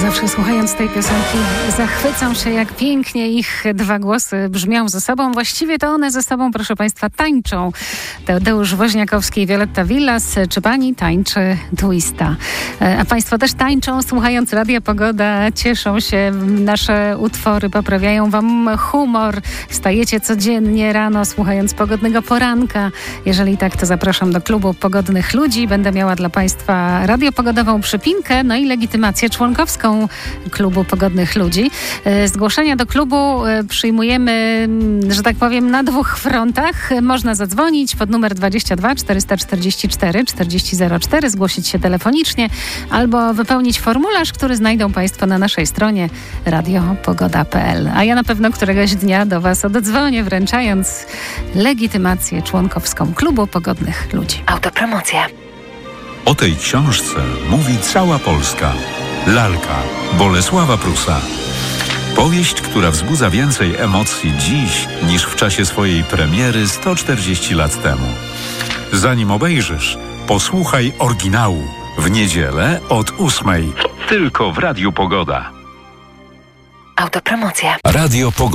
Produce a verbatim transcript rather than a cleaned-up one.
Zawsze słuchając tej piosenki zachwycam się, jak pięknie ich dwa głosy brzmią ze sobą. Właściwie to one ze sobą, proszę Państwa, tańczą. Tadeusz Woźniakowski i Violetta Villas. Czy pani tańczy twista? A Państwo też tańczą, słuchając Radia Pogoda. Cieszą się, nasze utwory poprawiają Wam humor. Wstajecie codziennie rano, słuchając Pogodnego Poranka. Jeżeli tak, to zapraszam do klubu Pogodnych Ludzi. Będę miała dla Państwa radiopogodową przypinkę, no i legitymację członkowską klubu Pogodnych Ludzi. Zgłoszenia do klubu przyjmujemy, że tak powiem, na dwóch frontach. Można zadzwonić pod numer dwadzieścia dwa czterysta czterdzieści cztery czterdzieści zero cztery, zgłosić się telefonicznie albo wypełnić formularz, który znajdą Państwo na naszej stronie radio pogoda kropka p l. A ja na pewno któregoś dnia do Was oddzwonię, wręczając legitymację członkowską klubu Pogodnych Ludzi. Autopromocja. O tej książce mówi cała Polska. Lalka Bolesława Prusa. Powieść, która wzbudza więcej emocji dziś niż w czasie swojej premiery sto czterdzieści lat temu. Zanim obejrzysz, posłuchaj oryginału w niedzielę od ósmej. Tylko w Radiu Pogoda. Autopromocja. Radio Pogoda.